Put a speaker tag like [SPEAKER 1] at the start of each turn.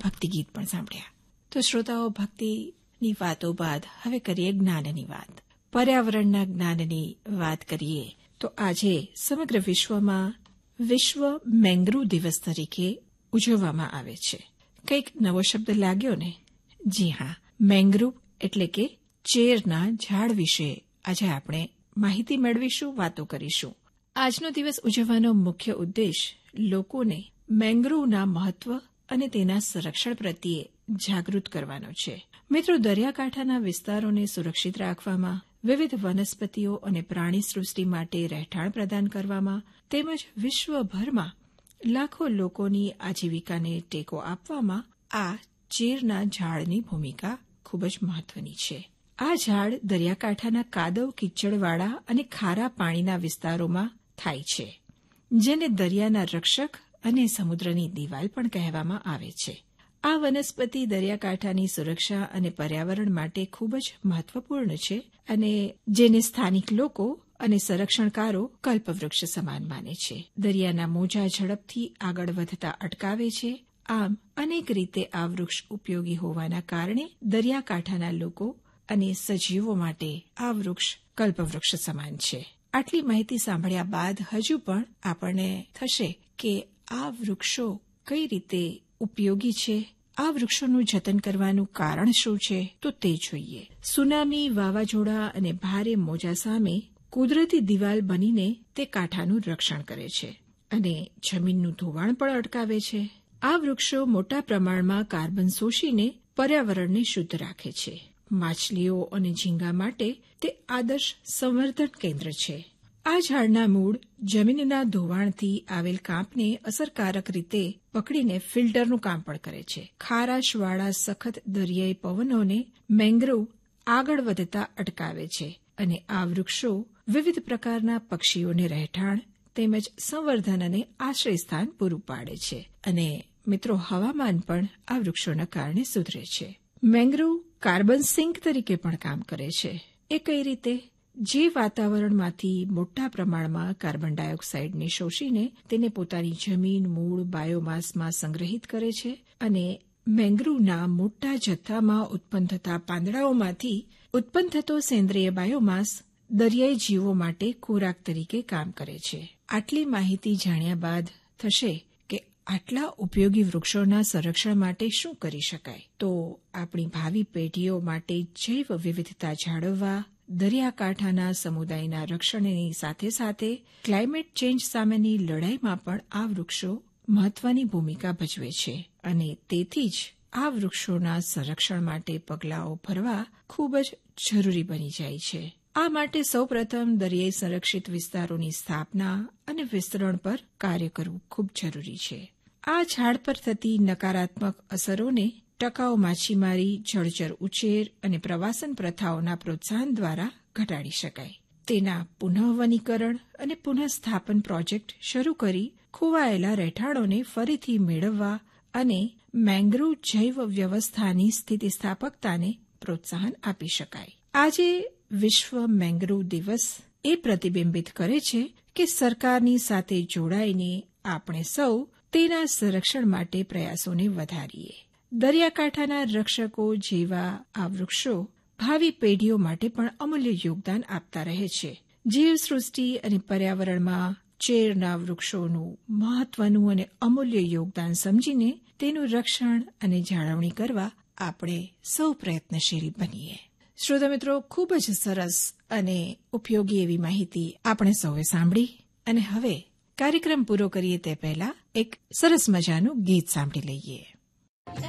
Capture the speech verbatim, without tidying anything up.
[SPEAKER 1] ભક્તિ ગીત પણ સાંભળ્યા. તો શ્રોતાઓ, ભક્તિની વાતો બાદ હવે કરીએ જ્ઞાનની વાત. પર્યાવરણના જ્ઞાનની વાત કરીએ તો આજે સમગ્ર વિશ્વમાં વિશ્વ મેંગ્રુવ દિવસ તરીકે ઉજવવામાં આવે છે. કંઈક નવો શબ્દ લાગ્યો ને? જી હા, મેંગ્રુવ એટલે કે ચેરના ઝાડ વિશે આજે આપણે માહિતી મેળવીશું, વાતો કરીશું. આજનો દિવસ ઉજવવાનો મુખ્ય ઉદ્દેશ લોકોને મેંગ્રુવના મહત્વ અને તેના સંરક્ષણ પ્રત્યે જાગૃત કરવાનો છે. મિત્રો, દરિયાકાંઠાના વિસ્તારોને સુરક્ષિત રાખવામાં, વિવિધ વનસ્પતિઓ અને પ્રાણી સૃષ્ટિ માટે રહેઠાણ પ્રદાન કરવામાં તેમજ વિશ્વભરમાં લાખો લોકોની આજીવિકાને ટેકો આપવામાં આ ચેરના ઝાડની ભૂમિકા ખૂબ જ મહત્વની છે. આ ઝાડ દરિયાકાંઠાના કાદવ કીચડવાળા અને ખારા પાણીના વિસ્તારોમાં થાય છે, જેને દરિયાના રક્ષક અને સમુદ્રની દિવાલ પણ કહેવામાં આવે છે. આ વનસ્પતિ દરિયાકાંઠાની સુરક્ષા અને પર્યાવરણ માટે ખૂબ જ મહત્વપૂર્ણ છે અને જેને સ્થાનિક લોકો અને સંરક્ષણકારો કલ્પવૃક્ષ સમાન માને છે. દરિયાના મોજા ઝડપથી આગળ વધતા અટકાવે છે. આમ અનેક રીતે આ વૃક્ષ ઉપયોગી હોવાના કારણે દરિયાકાંઠાના લોકો અને સજીવો માટે આ વૃક્ષ કલ્પવૃક્ષ સમાન છે. આટલી માહિતી સાંભળ્યા બાદ હજુ પણ આપણને થશે કે આ વૃક્ષો કઈ રીતે ઉપયોગી છે, આ વૃક્ષોનું જતન કરવાનું કારણ શું છે, તો તે જોઈએ. સુનામી, વાવાઝોડા અને ભારે મોજા સામે કુદરતી દિવાલ બનીને તે કાંઠાનું રક્ષણ કરે છે અને જમીનનું ધોવાણ પણ અટકાવે છે. આ વૃક્ષો મોટા પ્રમાણમાં કાર્બન શોષીને પર્યાવરણને શુદ્ધ રાખે છે. માછલીઓ અને ઝીંગા માટે તે આદર્શ સંવર્ધન કેન્દ્ર છે. આ ઝાડના મૂળ જમીનના ધોવાણથી આવેલ કાંપને અસરકારક રીતે પકડીને ફિલ્ટરનું કામ પણ કરે છે. ખારાશવાળા સખત દરિયાઈ પવનોને મેંગ્રુવ આગળ વધતા અટકાવે છે અને આ વૃક્ષો વિવિધ પ્રકારના પક્ષીઓને રહેઠાણ તેમજ સંવર્ધન અને આશ્રયસ્થાન પૂરું પાડે છે. અને મિત્રો, હવામાન પણ આ વૃક્ષોના કારણે સુધરે છે. મેંગ્રુવ કાર્બન સિંક તરીકે પણ કામ કરે છે. એ કઈ રીતે? જે વાતાવરણમાંથી મોટા પ્રમાણમાં કાર્બન ડાયોક્સાઇડને શોષીને તેને પોતાની જમીન, મૂળ, બાયોમાસમાં સંગ્રહિત કરે છે અને મેંગ્રુવના મોટા જથ્થામાં ઉત્પન્ન થતા પાંદડાઓમાંથી ઉત્પન્ન થતો સેન્દ્રિય બાયોમાસ દરિયાઈ જીવો માટે ખોરાક તરીકે કામ કરે છે. આટલી માહિતી જાણ્યા બાદ થશે કે આટલા ઉપયોગી વૃક્ષોના સંરક્ષણ માટે શું કરી શકાય? તો આપણી ભાવિ પેઢીઓ માટે જૈવ વિવિધતા જાળવવા, દરિયાકાંઠાના સમુદાયના રક્ષણની સાથે સાથે ક્લાઇમેટ ચેન્જ સામેની લડાઈમાં પણ આ વૃક્ષો મહત્વની ભૂમિકા ભજવે છે અને તેથી જ આ વૃક્ષોના સંરક્ષણ માટે પગલાઓ ભરવા ખૂબ જ જરૂરી બની જાય છે. આ માટે સૌપ્રથમ દરિયાઈ સંરક્ષિત વિસ્તારોની સ્થાપના અને વિસ્તરણ પર કાર્ય કરવું ખૂબ જરૂરી છે. આ ઝાડ પર થતી નકારાત્મક અસરોને ટકાઉ માછીમારી, જળચર ઉછેર અને પ્રવાસન પ્રથાઓના પ્રોત્સાહન દ્વારા ઘટાડી શકાય. તેના પુનઃવનીકરણ અને પુનઃસ્થાપન પ્રોજેક્ટ શરૂ કરી ખોવાયેલા રહેઠાણોને ફરીથી મેળવવા અને મેંગ્રુવ જૈવ વ્યવસ્થાની સ્થિતિસ્થાપકતાને પ્રોત્સાહન આપી શકાય. આજે વિશ્વ મેંગ્રુવ દિવસ એ પ્રતિબિંબિત કરે છે કે સરકારની સાથે જોડાઈને આપણે સૌ તેના સંરક્ષણ માટે પ્રયાસોને વધારીએ. દરિયાકાંઠાના રક્ષકો જેવા આ વૃક્ષો ભાવિ પેઢીઓ માટે પણ અમૂલ્ય યોગદાન આપતા રહે છે. જીવસૃષ્ટિ અને પર્યાવરણમાં ચેરના વૃક્ષોનું મહત્વનું અને અમૂલ્ય યોગદાન સમજીને તેનું રક્ષણ અને જાળવણી કરવા આપણે સૌ પ્રયત્નશીલ બનીએ. શ્રોતા મિત્રો, ખૂબ જ સરસ અને ઉપયોગી એવી માહિતી આપણે સૌએ સાંભળી અને હવે કાર્યક્રમ પૂરો કરીએ તે પહેલા એક સરસ મજાનું ગીત સાંભળી લઈએ.